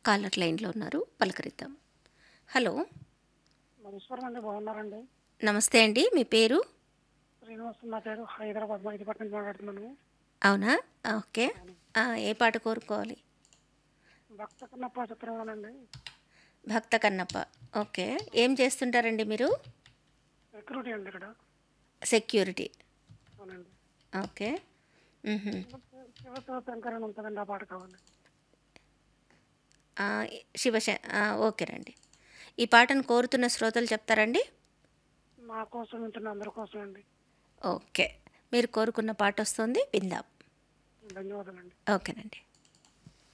Caller లైన్లో ఉన్నారు, పలకరిద్దాం. Hello, నమస్కారం అండి, బాగున్నారండి? నమస్తే అండి. మీ పేరు? శ్రీనివాస్ నా పేరు. హైదరాబాద్ మైదీపట్నం నుంచి మాట్లాడుతున్నాను. అవునా? ఓకే. అవును. ఏ పాట కోరుకోవాలి? భక్త కన్నప్ప చిత్రంలోనండి. భక్త కన్నప్ప. ఓకే. ఏం చేస్తుంటారండి మీరు? సెక్యూరిటీ అండి ఇక్కడ. సెక్యూరిటీ. అవునండి. ఓకే. మ్హూ. శివతో శంకర్ అని ఉంటుందండి, ఆ పాట కావాలి. ఆ, శివశ ఓకేనండి. ఈ పాటను కోరుతున్న శ్రోతలు చెప్తారండి? మా కోసం ఉంటున్న అందరి కోసం అండి. ఓకే. మీరు కోరుకున్న పాట వస్తుంది, విందాం. ధన్యవాదాలండి. ఓకేనండి.